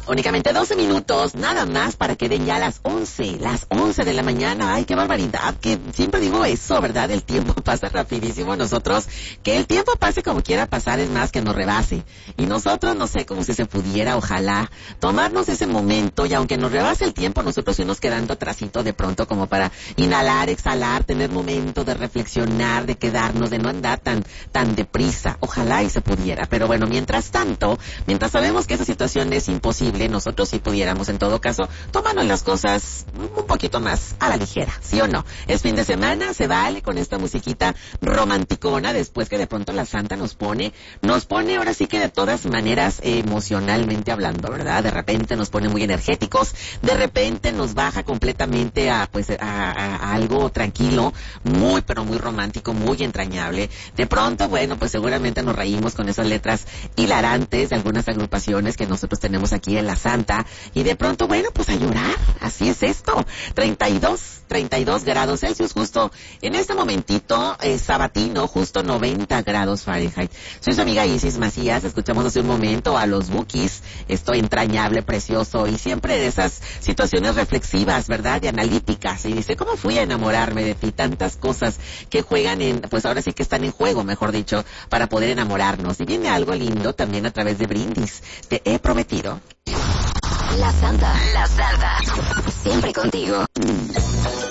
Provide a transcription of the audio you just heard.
Únicamente 12 minutos, nada más para que den ya las 11 de la mañana. Ay, qué barbaridad, que siempre digo eso, ¿verdad? El tiempo pasa rapidísimo. Nosotros, que el tiempo pase como quiera pasar, es más que nos rebase. Y nosotros, no sé, como si se pudiera, ojalá, tomarnos ese momento, y aunque nos rebase el tiempo, nosotros irnos quedando atrasito de pronto, como para inhalar, exhalar, tener momento de reflexionar, de quedarnos, de no andar tan deprisa. Ojalá y se pudiera. Pero bueno, mientras tanto, mientras sabemos que esa situación es imposible, nosotros sí pudiéramos en todo caso tomarnos las cosas un poquito más a la ligera, ¿sí o no? Es fin de semana, se vale con esta musiquita romanticona, después que de pronto la Santa nos pone ahora sí que de todas maneras emocionalmente hablando, ¿verdad? De repente nos pone muy energéticos, de repente nos baja completamente a algo tranquilo, muy pero muy romántico, muy entrañable. De pronto, bueno, pues seguramente nos reímos con esas letras hilarantes de algunas agrupaciones que nosotros tenemos aquí en la Santa, y de pronto, bueno, pues a llorar, así es esto. 32 grados Celsius, justo en este momentito sabatino, justo 90 grados Fahrenheit. Soy su amiga Isis Macías, escuchamos hace un momento a los Bukis, esto entrañable, precioso, y siempre de esas situaciones reflexivas, ¿verdad? Y analíticas, y dice, ¿cómo fui a enamorarme de ti? Tantas cosas que juegan pues ahora sí que están en juego, mejor dicho, para poder enamorarnos. Y viene algo lindo también a través de Brindis, te he prometido. La Santa, siempre contigo.